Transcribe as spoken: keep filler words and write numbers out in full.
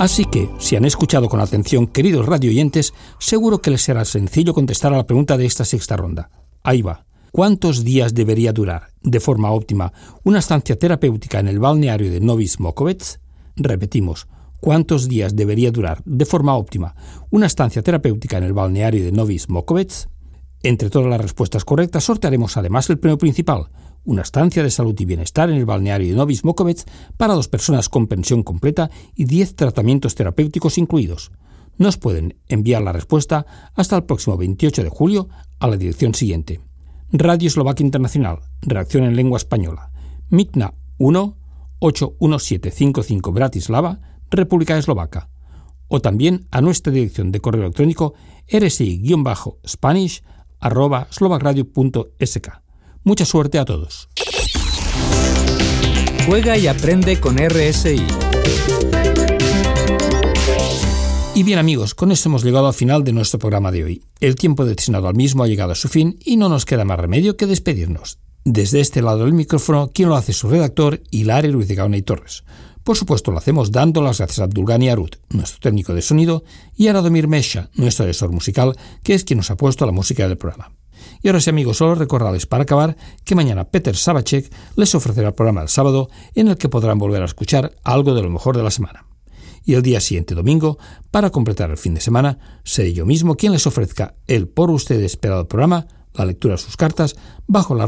Así que, si han escuchado con atención, queridos radioyentes, seguro que les será sencillo contestar a la pregunta de esta sexta ronda. Ahí va. ¿Cuántos días debería durar, de forma óptima, una estancia terapéutica en el balneario de Novi Smokovec? Repetimos. ¿Cuántos días debería durar, de forma óptima, una estancia terapéutica en el balneario de Novi Smokovec? Entre todas las respuestas correctas sortearemos además el premio principal, una estancia de salud y bienestar en el balneario de Novi Smokovec para dos personas con pensión completa y diez tratamientos terapéuticos incluidos. Nos pueden enviar la respuesta hasta el próximo veintiocho de julio a la dirección siguiente. Radio Eslovaquia Internacional, redacción en lengua española, Micna uno, ocho uno siete cinco cinco Bratislava, República Eslovaca. O también a nuestra dirección de correo electrónico r s i-spanish arroba slovacradio punto s k. Mucha suerte a todos. Juega y aprende con R S I. Y bien amigos, con esto hemos llegado al final de nuestro programa de hoy. El tiempo destinado al mismo ha llegado a su fin y no nos queda más remedio que despedirnos. Desde este lado del micrófono, quien lo hace su redactor, Hilario Ruiz de Gaona y Torres. Por supuesto, lo hacemos dando las gracias a Abdulgani Arut, nuestro técnico de sonido, y a Radomir Mesha, nuestro asesor musical, que es quien nos ha puesto la música del programa. Y ahora sí amigos, solo recordarles para acabar que mañana Peter Sabacek les ofrecerá el programa del sábado en el que podrán volver a escuchar algo de lo mejor de la semana. Y el día siguiente, domingo, para completar el fin de semana, seré yo mismo quien les ofrezca el por ustedes esperado programa, la lectura de sus cartas, bajo la